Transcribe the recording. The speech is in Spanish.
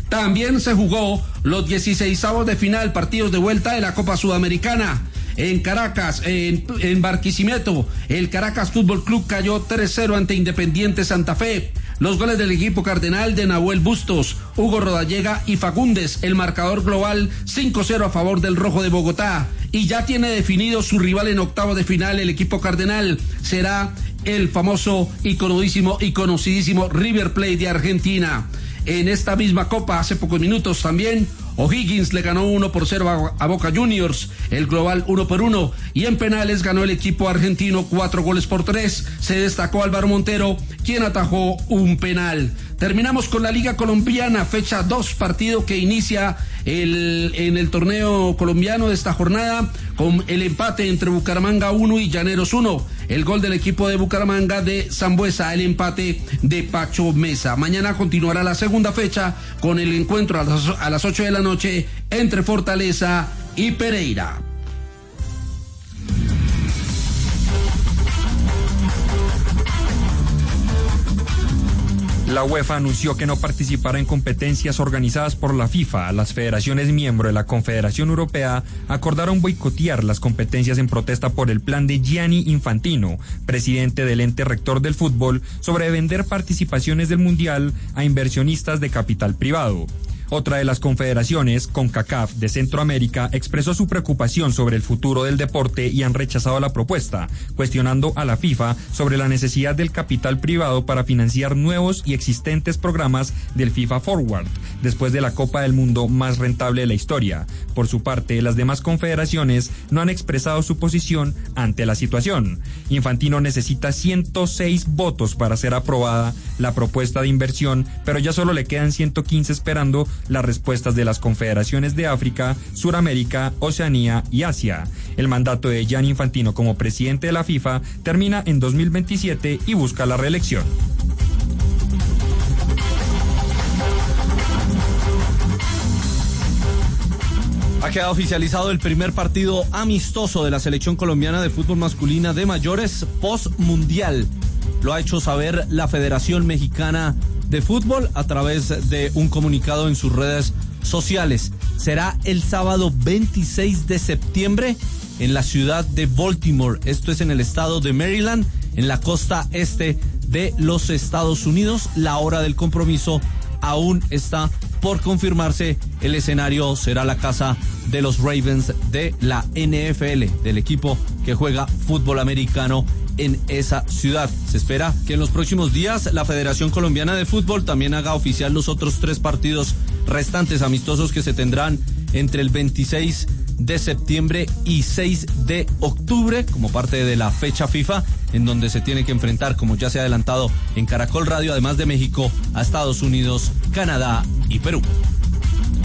También se jugó los 16avos de final, partidos de vuelta de la Copa Sudamericana. En Caracas, en Barquisimeto, el Caracas Fútbol Club cayó 3-0 ante Independiente Santa Fe. Los goles del equipo cardenal de Nahuel Bustos, Hugo Rodallega y Fagundes. El marcador global 5-0 a favor del Rojo de Bogotá. Y ya tiene definido su rival en octavos de final. El equipo cardenal será el famoso y conocidísimo River Plate de Argentina. En esta misma copa, hace pocos minutos también, O'Higgins le ganó 1-0 a Boca Juniors, el global 1-1, y en penales ganó el equipo argentino 4-3. Se destacó Álvaro Montero, quien atajó un penal. Terminamos con la Liga Colombiana, fecha 2, partido que inicia en el torneo colombiano de esta jornada, con el empate entre Bucaramanga 1 y Llaneros 1. El gol del equipo de Bucaramanga de Sambuesa, el empate de Pacho Mesa. Mañana continuará la segunda fecha con el encuentro a las 8 de la noche entre Fortaleza y Pereira. La UEFA anunció que no participará en competencias organizadas por la FIFA. Las federaciones miembros de la Confederación Europea acordaron boicotear las competencias en protesta por el plan de Gianni Infantino, presidente del ente rector del fútbol, sobre vender participaciones del Mundial a inversionistas de capital privado. Otra de las confederaciones, CONCACAF de Centroamérica, expresó su preocupación sobre el futuro del deporte y han rechazado la propuesta, cuestionando a la FIFA sobre la necesidad del capital privado para financiar nuevos y existentes programas del FIFA Forward, después de la Copa del Mundo más rentable de la historia. Por su parte, las demás confederaciones no han expresado su posición ante la situación. Infantino necesita 106 votos para ser aprobada la propuesta de inversión, pero ya solo le quedan 115 esperando las respuestas de las confederaciones de África, Suramérica, Oceanía y Asia. El mandato de Gianni Infantino como presidente de la FIFA termina en 2027 y busca la reelección. Ha quedado oficializado el primer partido amistoso de la selección colombiana de fútbol masculina de mayores post-mundial. Lo ha hecho saber la Federación Mexicana de Fútbol a través de un comunicado en sus redes sociales. Será el sábado 26 de septiembre en la ciudad de Baltimore. Esto es en el estado de Maryland, en la costa este de los Estados Unidos. La hora del compromiso aún está por confirmarse. El escenario será la casa de los Ravens de la NFL, del equipo que juega fútbol americano en esa ciudad. Se espera que en los próximos días la Federación Colombiana de Fútbol también haga oficial los otros 3 partidos restantes amistosos que se tendrán entre el 26 de septiembre y 6 de octubre como parte de la fecha FIFA, en donde se tiene que enfrentar, como ya se ha adelantado en Caracol Radio, además de México, a Estados Unidos, Canadá y Perú.